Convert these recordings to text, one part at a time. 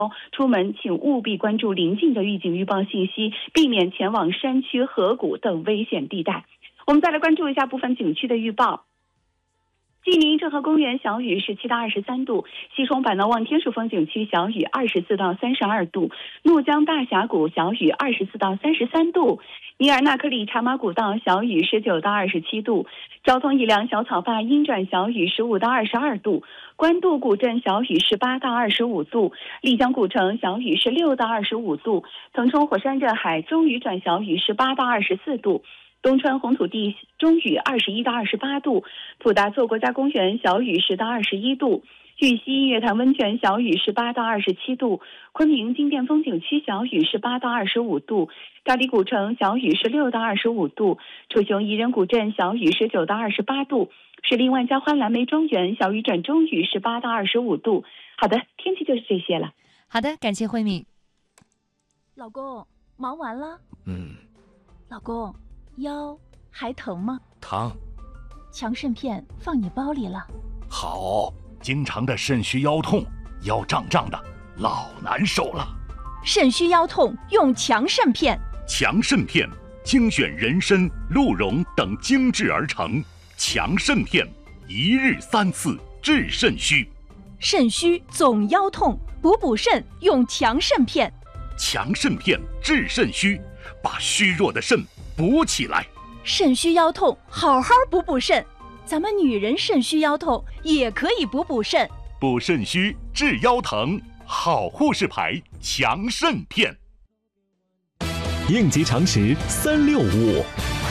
出门请务必关注临近的预警预报信息，避免前往山区、河谷等危险地带。我们再来关注一下部分景区的预报。济宁郑和公园小雨17到23度，西双版纳望天数风景区小雨24到32度，怒江大峡谷小雨24到33度，尼尔纳克里茶马古道小雨19到27度，交通宜良小草坝阴转小雨15到22度，官渡古镇小雨18到25度，丽江古城小雨16到25度，腾冲火山热海中雨转小雨18到24度，东川红土地中雨21到28度，普达措国家公园小雨10到21度，玉溪月潭温泉小雨18到27度，昆明金殿风景区小雨18到25度，大理古城小雨16到25度，楚雄宜人古镇小雨19到28度，石林万家欢蓝莓庄园小雨转中雨18到25度。好的，天气就是这些了。 好的，感谢慧敏。 老公，忙完了？老公，腰还疼吗？ 疼。 强肾片放你包里了。 好，经常的肾虚腰痛，腰胀胀的，老难受了。 肾虚腰痛用强肾片。 强肾片精选人参、鹿茸等精制而成，强肾片一日3次治肾虚。 肾虚总腰痛，补肾用强肾片。 强肾片治肾虚，把虚弱的肾补起来。 肾虚腰痛好好补肾，咱们女人肾虚腰痛也可以补肾。 补肾虚治腰疼，好护士牌强肾片。 应急常识365。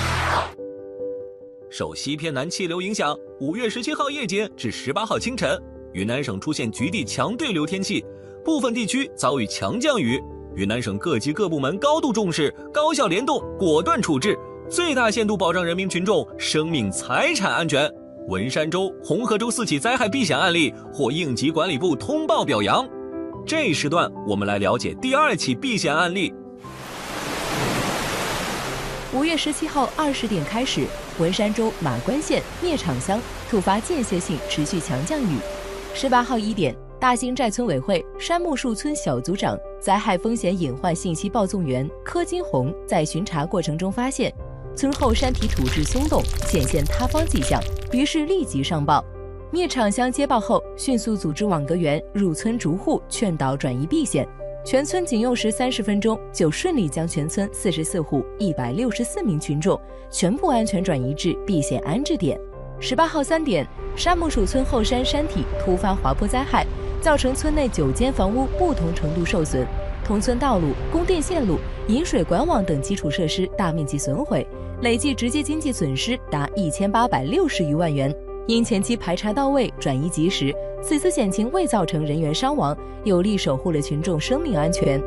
受西偏南气流影响，5月17号夜间至18号清晨，云南省出现局地强对流天气，部分地区遭遇强降雨。云南省各级各部门高度重视，高效联动，果断处置，最大限度保障人民群众生命财产安全。文山州、红河州4起灾害避险案例获应急管理部通报表扬。这一时段，我们来了解第2起避险案例。 5月17号20点开始，文山州马关县聂场乡突发间歇性持续强降雨。18号1点，大兴寨村委会山木树村小组长、灾害风险隐患信息报纵员柯金红在巡查过程中发现，村后山体土质松动，显现塌方迹象，于是立即上报。聂场乡接报后，迅速组织网格员入村逐户劝导转移避险，全村仅用时30分钟，就顺利将全村44户164名群众全部安全转移至避险安置点。18号3点，沙木属村后山山体突发滑坡灾害，造成村内9间房屋不同程度受损，同村道路、供电线路、引水管网等基础设施大面积损毁，累计直接经济损失达1860余万元。因前期排查到位、转移及时，此次险情未造成人员伤亡，有力守护了群众生命安全。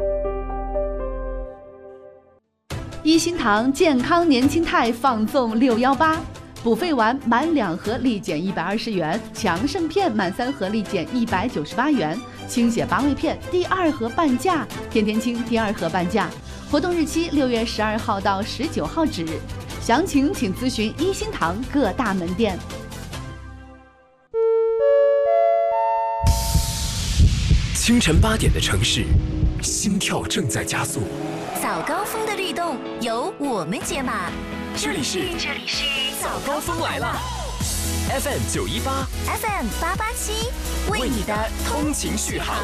一心堂健康年轻态放纵618，补肺丸满2盒立减120元，强肾片满3盒立减198元，清血拔胃片第2盒半价，天天清第2盒半价。活动日期6月12号到19号止，详情请咨询一心堂各大门店。 清晨8点的城市，心跳正在加速。 早高峰的律动由我们解码。 这里是早高峰来了 FM 918 FM 887，为你的通勤续航。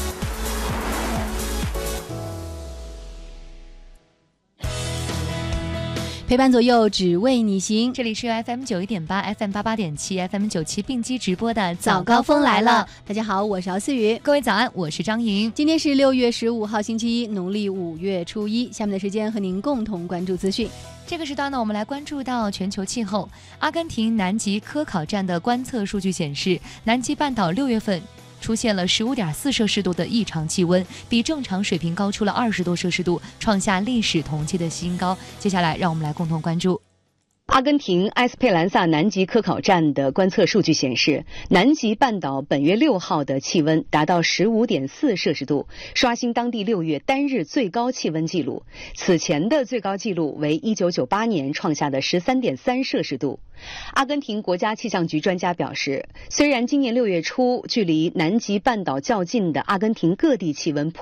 陪伴左右，只为你行。 这里是由 FM 91.8、FM 88.7、FM 97并机直播的早高峰来了。大家好，我是姚思雨。 各位早安，我是张莹。 今天是6月15号星期一，农历5月初1。下面的时间和您共同关注资讯。 这个时段呢，我们来关注到全球气候。阿根廷南极科考站的观测数据显示，南极半岛6月份出现了15.4摄氏度的异常气温，比正常水平高出了20多摄氏度，创下历史同期的新高。接下来让我们来共同关注。 阿根廷埃斯佩兰萨南极科考站的观测数据显示，南极半岛本月6号的气温达到15.4摄氏度，刷新当地6月单日最高气温纪录。此前的最高纪录为1998年创下的13.3摄氏度。阿根廷国家气象局专家表示，虽然今年6月初距离南极半岛较近的阿根廷各地气温